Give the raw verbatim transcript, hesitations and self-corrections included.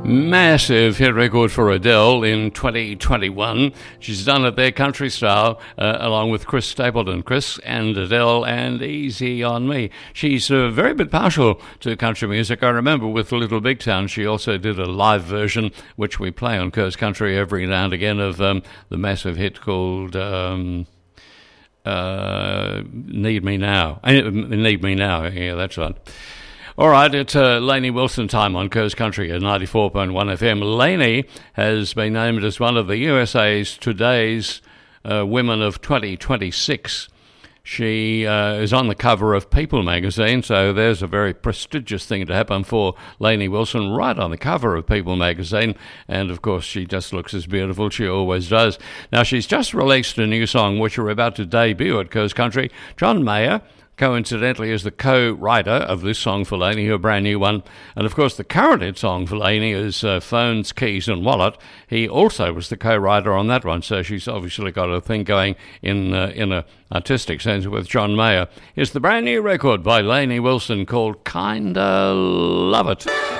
Massive hit record for Adele in twenty twenty-one. She's done it their country style, uh, along with Chris Stapleton. Chris and Adele and Easy on Me. She's a uh, very bit partial to country music. I remember with Little Big Town, she also did a live version, which we play on Coast Country every now and again, of um, the massive hit called um, uh, Need Me Now. Need Me Now, yeah, that's right. All right, it's uh, Lainey Wilson time on Coast Country at ninety-four point one F M. Lainey has been named as one of the U S A's Today's uh, Women of twenty twenty-six. She uh, is on the cover of People magazine, so there's a very prestigious thing to happen for Lainey Wilson, right on the cover of People magazine. And, of course, she just looks as beautiful. She always does. Now, she's just released a new song, which we're about to debut at Coast Country. John Mayer, coincidentally, is the co-writer of this song for Lainey, a brand new one. And, of course, the current hit song for Lainey is uh, Phones, Keys and Wallet. He also was the co-writer on that one, so she's obviously got a thing going in uh, in a artistic sense with John Mayer. Here's the brand new record by Lainey Wilson called Kinda Love It.